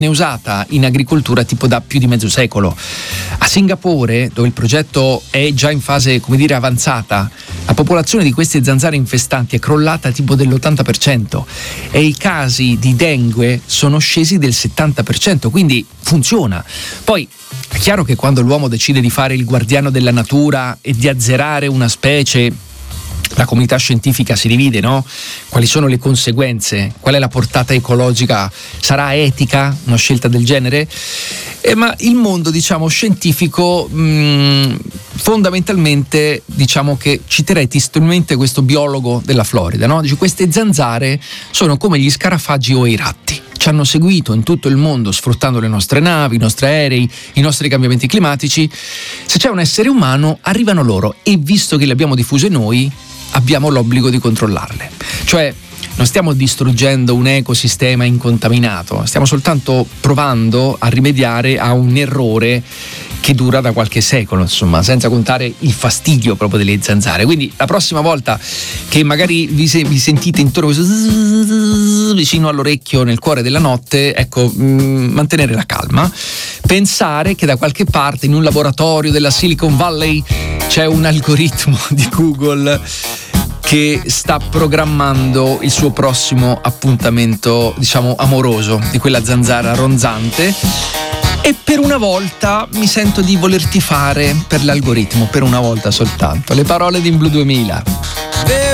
usata in agricoltura tipo da più di mezzo secolo. A Singapore, dove il progetto è già in fase, come dire, avanzata, la popolazione di queste zanzare infestanti è crollata tipo dell'80% e i casi di dengue sono scesi del 70%, quindi funziona. Poi è chiaro che quando l'uomo decide di fare il guardiano della natura e di azzerare una specie, la comunità scientifica si divide, no? Quali sono le conseguenze? Qual è la portata ecologica? Sarà etica una scelta del genere? Ma il mondo, diciamo, scientifico fondamentalmente, diciamo che citerei testualmente questo biologo della Florida, no? Dice: queste zanzare sono come gli scarafaggi o i ratti. Ci hanno seguito in tutto il mondo sfruttando le nostre navi, i nostri aerei, i nostri cambiamenti climatici. Se c'è un essere umano, arrivano loro, e visto che li abbiamo diffuse noi, abbiamo l'obbligo di controllarle. Cioè, non stiamo distruggendo un ecosistema incontaminato, stiamo soltanto provando a rimediare a un errore che dura da qualche secolo, insomma, senza contare il fastidio proprio delle zanzare. Quindi la prossima volta che magari vi sentite intorno vicino all'orecchio nel cuore della notte, ecco, mantenere la calma, pensare che da qualche parte in un laboratorio della Silicon Valley c'è un algoritmo di Google che sta programmando il suo prossimo appuntamento, diciamo, amoroso di quella zanzara ronzante. E per una volta mi sento di volerti fare per l'algoritmo, per una volta soltanto. Le parole di In Blue 2000.